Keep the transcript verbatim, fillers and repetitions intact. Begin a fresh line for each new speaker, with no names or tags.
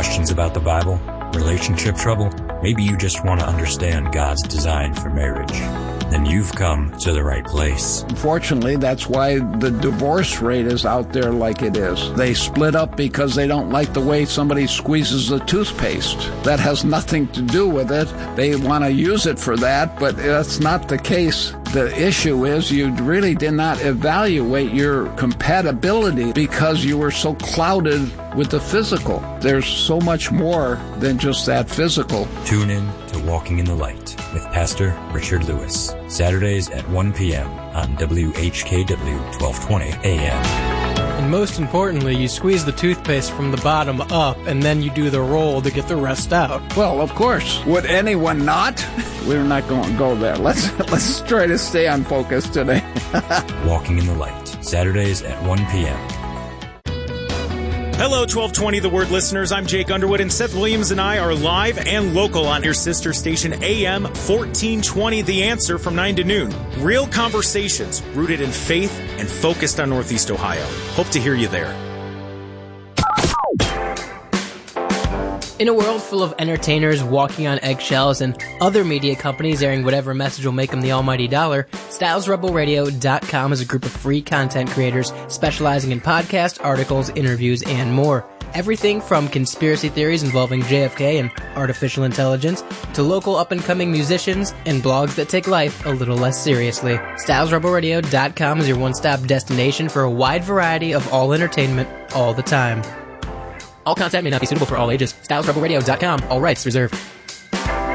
Questions about the Bible? Relationship trouble? Maybe you just want to understand God's design for marriage. Then you've come to the right place.
Unfortunately, that's why the divorce rate is out there like it is. They split up because they don't like the way somebody squeezes the toothpaste. That has nothing to do with it. They want to use it for that, but that's not the case. The issue is you really did not evaluate your compatibility because you were so clouded with the physical. There's so much more than just that physical.
Tune in to Walking in the Light with Pastor Richard Lewis, Saturdays at one p.m. on W H K W twelve twenty A M.
And most importantly, you squeeze the toothpaste from the bottom up, and then you do the roll to get the rest out.
Well, of course. Would anyone not? We're not going to go there. Let's let's try to stay on focus today.
Walking in the Light, Saturdays at one p.m.
Hello, twelve twenty The Word listeners. I'm Jake Underwood, and Seth Williams and I are live and local on your sister station A M fourteen twenty The Answer from nine to noon. Real conversations rooted in faith and focused on Northeast Ohio. Hope to hear you there.
In a world full of entertainers walking on eggshells and other media companies airing whatever message will make them the almighty dollar, Styles Rebel Radio dot com is a group of free content creators specializing in podcasts, articles, interviews, and more. Everything from conspiracy theories involving J F K and artificial intelligence to local up-and-coming musicians and blogs that take life a little less seriously. Styles Rebel Radio dot com is your one-stop destination for a wide variety of all entertainment all the time. All content may not be suitable for all ages. Styles Rebel Radio dot com. All rights reserved.